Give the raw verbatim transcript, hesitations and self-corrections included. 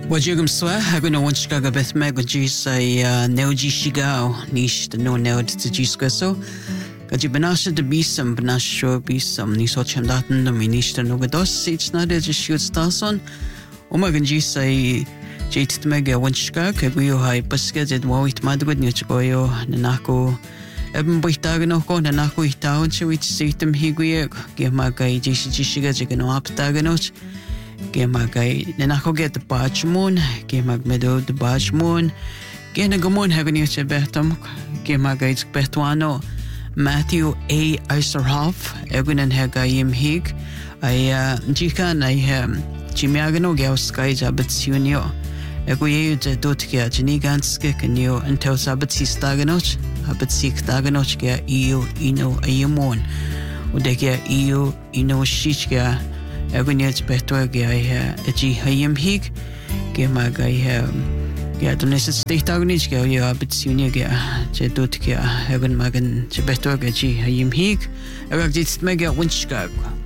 Wajugum swa haguna wanchkaga bethme gunji say neoji shigao nish the no neod to gisqueso. Gaji banasha de bisam banasho bisam ni socham datan the minish the nogados each night as a shoot stason. Omaganji say jait mega wanchka kaguyo hai paska did wawit madgud nichgoyo nanako. Eben boitagano na nako itaon chewit sitem higuye gemagai jishi jishiga jigano aptaganoch. Gemagai nanako get the bachmoon, gemag meadow the bachmoon, genagamon having you betum, gemagai betuano, Matthew A. Eiserhoff, Egun and Hagayim Hig, I Jikan, I am Jimiagano Gauskai Jabets Unio, Eguye Dotkia, Jeniganske, and you until Sabatsi Staganoch, Abatsik Daganochka, Eo, Ino, Ayamon, Udekia, Eo, Ino Shichka. Egunyet betwagi I eji hayim hig gemaga I ya doneset stehtagnich ga ya abitsunia ga jedut ga egun magan je betwagi eji hayim hig egag dit mega winchka